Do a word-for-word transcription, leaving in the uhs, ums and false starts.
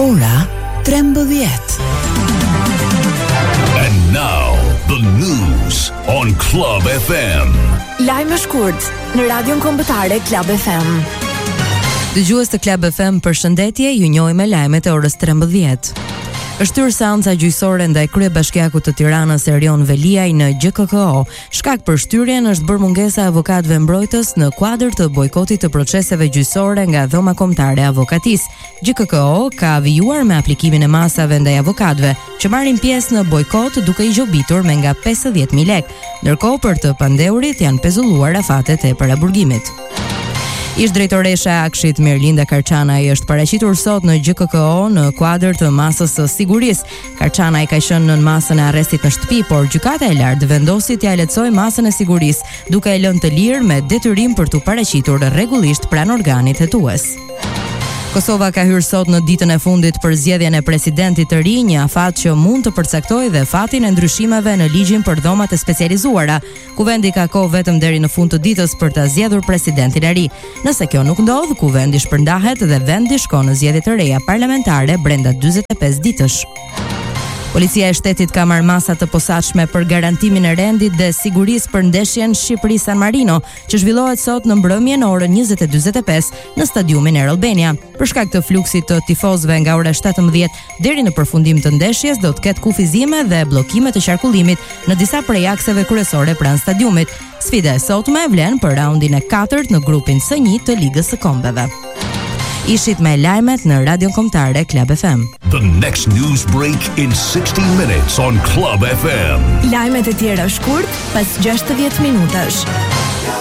Ora trembëdhjetë. And now the news on Club F M. Lajme shkurt në Radion Kombëtare Club F M. Dëgjues të Club F M, përshëndetje, ju njohim me lajmet e orës trembëdhjetë. Është hyrë seanca gjyqësore ndaj kryebashkiakut të Tiranës Erion Veliaj në G K K O. Shkak për shtyrjen është bërë mungesa e avokatëve mbrojtës në kuadër të bojkotit të proceseve gjyqësore nga Dhoma Kombëtare e Avokatisë. G K K O ka vijuar me aplikimin e masave ndaj avokatëve që marrin pjesë në bojkot duke i gjobitur me nga pesëdhjetë mijë lekë. Ndërkohë për të pandeurit janë pezulluar afatet e paraburgimit. Ish drejtoresha e Akshit Mirlinda Karçanaj është paraqitur sot në G K K O në kuadër të masës së sigurisë. Karçanaj ka qenë në masën e arrestit në shtëpi, por gjykata e lartë vendosi t'ia lehtësojë masën e sigurisë, duke e lënë të lirë me detyrim për t'u paraqitur rregullisht pranë organit hetues. Kosova ka hyrë sot në ditën e fundit për zgjedhjen e presidentit të ri, një afat që mund të përcaktojë dhe fatin e ndryshimeve në ligjin për dhomat e specializuara. Kuvendi ka kohë vetëm deri në fund të ditës për ta zgjedhur presidentin e ri. Nëse kjo nuk ndodh, kuvendi shpërndahet dhe vendi shkon në zgjedhje të reja parlamentare brenda dyzet e pesë ditësh. Policia e shtetit ka marrë masa të posaçme për garantimin e rendit dhe sigurisë për ndeshjen Shqipëri-San Marino, që zhvillohet sot në mbrëmje në orën njëzet e dyzet e pesë në stadiumin Air Albania. Për shkak të fluksit të tifozëve nga ora shtatëmbëdhjetë deri në përfundim të ndeshjes, do të ketë kufizime dhe bllokime të qarkullimit në disa prej akseve kryesore pranë stadiumit. Sfida e sotme vlen për raundin e katërt në grupin S një të Ligës së Kombeve. Ishit me lajmet në Radion Kombëtare Club F M. The next news break in sixty minutes on Club F M. Lajmet e tjera shkurt pas gjashtëdhjetë minutash.